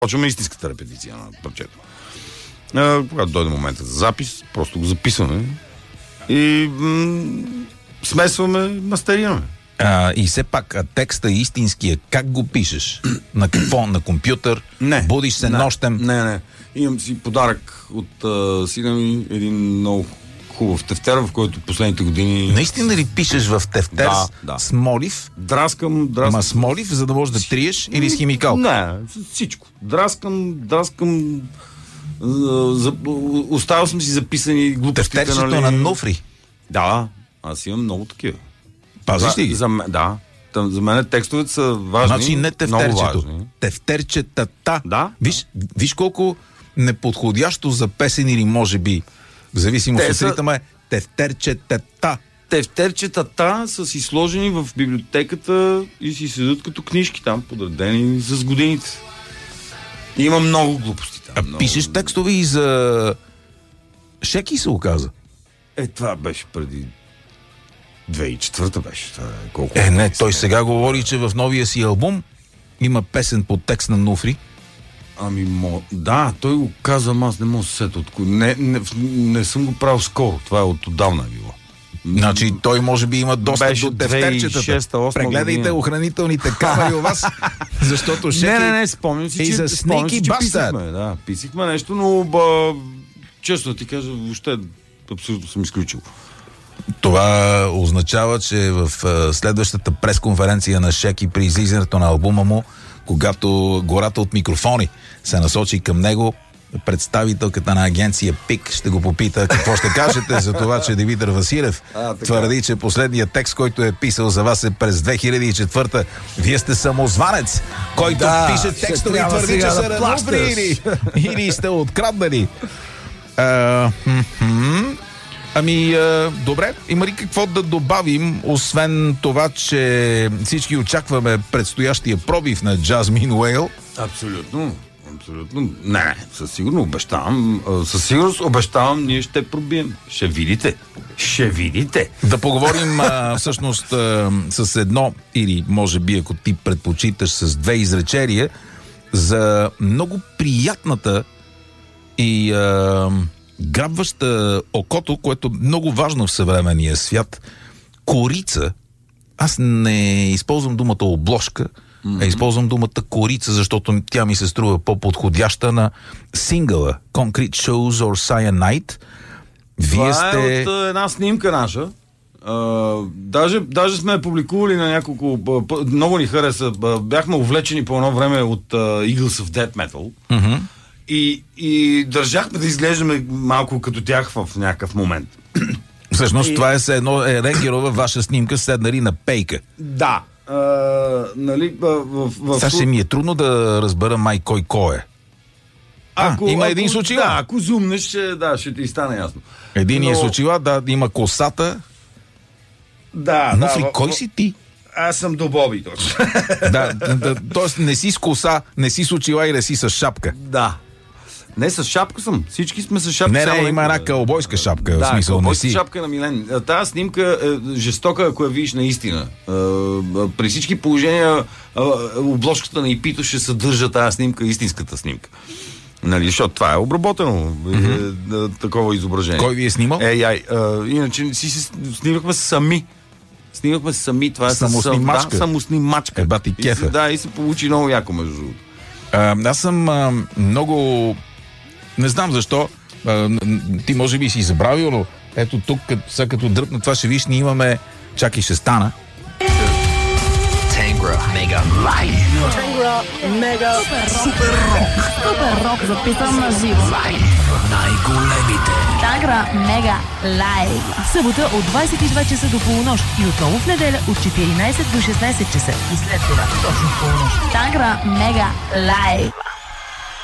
Почваме истинската репетиция на парчето. Когато дойде момента за запис, просто го записваме и смесваме, мастерираме. И все пак, текста истинския, как го пишеш? На какво? На компютър? Не. Будиш се нощем? Не. Имам си подарък от сина ми, един много хубав тефтер, в който последните години... Наистина ли пишеш в тефтер с молив? Драскам... Ма с молив, за да можеш да триеш, или с химикал? Не, всичко. Драскам... Оставил съм си записани глупостите. Тефтерчето на Нуфри? Да, аз имам много такива. Пазиш ли ги? Да. За мен текстовете са важни. Значи не тефтерчето. Тефтерчетата. Да. Виж колко неподходящо за песен или може би, в зависимост от ритъма, е тефтерчетата. Тефтерчетата са си сложени в библиотеката и си седат като книжки там, подредени с годините. И има много глупости там. Пишеш текстове и за Шеки, се оказа. Това беше преди 2004 беше. Колко той сега говори, че в новия си албум има песен под текст на Нуфри. Да, той го каза, аз не мога да се сета. Не съм го правил скоро. Това е от отдавна било. Значи той може би има доста до тефтерчетата. Прегледайте охранителните камери у вас, защото Шеки... Не, спомням си, че писахме. Да, писахме нещо, но честно да ти кажа, въобще абсолютно съм изключил. Това означава, че в следващата пресконференция на Шеки при излизането на албума му, когато гората от микрофони се насочи към него, представителката на агенция ПИК ще го попита какво ще кажете за това, че Димитър Василев твърди, че последният текст, който е писал за вас е през 2004. Вие сте самозванец, който пише текстове и твърди, че са разлупни или сте откраднали. Добре, има ли какво да добавим, освен това, че всички очакваме предстоящия пробив на Jasmine Whale? Абсолютно. Не, със сигурност обещавам, ние ще пробием. Ще видите. Да поговорим всъщност с едно, или може би, ако ти предпочиташ, с две изречения за много приятната и грабваща окото, което е много важно в съвременния свят, корица. Аз не използвам думата обложка, а използвам думата корица, защото тя ми се струва по-подходяща на сингъла Concrete Shows or Cyanide. Това е от една снимка наша. Даже сме публикували на няколко... Много ни хареса. Бяхме увлечени по едно време от Eagles of Death Metal. И държахме да изглеждаме малко като тях в някакъв момент. Всъщност това е едно Регерова ваша снимка, седнали на пейка. Да. Сега ще ми е трудно да разбера кой е. Има един с очила. Да, ако зумнеш, ще ти стане ясно. Един с очила, има косата. Да. Кой си ти? Аз съм до Боби, точно. Тоест не си с коса, не си с очила и не си с шапка. Да. Не, с шапка съм. Всички сме с шапка. Не, има една кълбойска шапка. Да, в смисъл, кълбойска шапка на Милен. Тази снимка е жестока, ако я видиш наистина. При всички положения обложката на Ипито ще съдържа тази снимка, истинската снимка. Защото това е обработено. Такова изображение. Кой ви е снимал? Иначе снимахме сами. Това е самоснимачка. Самоснимачка. Бати кефа. Да, и се получи много яко между другото. Аз съм много... Не знам защо. Ти може би си забравил, но ето тук, като дръпна това ще виж, ние имаме... Чакай, ще стана. Tangra Mega Live. Tangra Mega Супер рок, записан на живо. Най-големите. Tangra Mega Live. Събота от 22 часа до полунощ и отново в неделя от 14 до 16 часа. И след това точно в полунощ. Tangra Mega Live.